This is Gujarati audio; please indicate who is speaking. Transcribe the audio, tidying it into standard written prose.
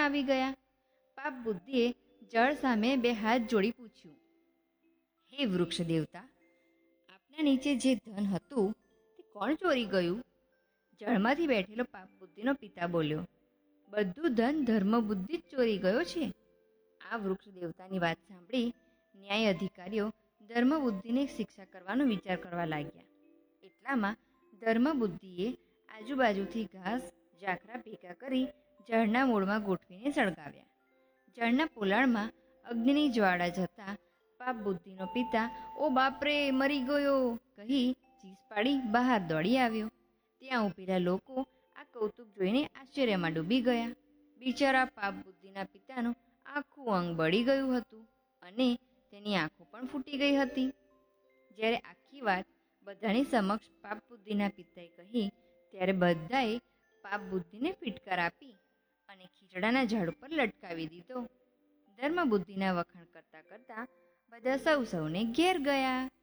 Speaker 1: ક્યાં આવી ગયા? પાપ બુદ્ધિએ જળ સામે 2 હાથ જોડી પૂછ્યું, હે વૃક્ષ દેવતા, આપના નીચે જે ધન હતું તે કોણ ચોરી ગયું? જળમાંથી બેઠેલો પાપ બુદ્ધિનો પિતા બોલ્યો, બધું ધન ધર્મ બુદ્ધિ જ ચોરી ગયો છે. આ વૃક્ષ દેવતાની વાત સાંભળી ન્યાય અધિકારીઓ ધર્મ બુદ્ધિને શિક્ષા કરવાનો વિચાર કરવા લાગ્યા. એટલામાં ધર્મ બુદ્ધિએ આજુબાજુથી ઘાસ ઝાખરા ભેગા કરી જળના મૂળમાં ગોઠવીને સળગાવ્યા. જળના પોલાણમાં અગ્નિની જ્વાળા જતા પાપ બુદ્ધિનો પિતા ઓ બાપરે, મરી ગયો કહી ચીસ પાડી બહાર દોડી આવ્યો. ત્યાં ઊભેલા લોકો આ કૌતુક જોઈને આશ્ચર્યમાં ડૂબી ગયા. બિચારા પાપ બુદ્ધિના પિતાનું આખું અંગ બળી ગયું હતું અને તેની આંખો પણ ફૂટી ગઈ હતી. જ્યારે આખી વાત બધાની સમક્ષ પાપ બુદ્ધિના પિતાએ કહી ત્યારે બધાએ પાપ બુદ્ધિને ફિટકાર આપી અને ખીચડાના ઝાડ પર લટકાવી દીધો. ધર્મ બુદ્ધિના વખાણ કરતા કરતા બધા સૌને ઘેર ગયા.